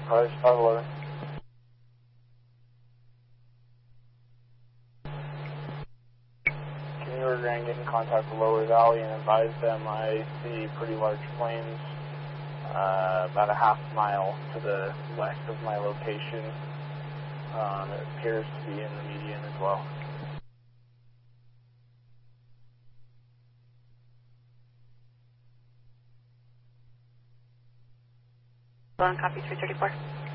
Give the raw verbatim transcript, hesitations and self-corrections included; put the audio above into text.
Roger, five eleven. Can you or Grand get in contact with Lower Valley and advise them I see pretty large flames uh, about a half mile to the west of my location. Um, it appears to be in the median as well. On copy three thirty-four.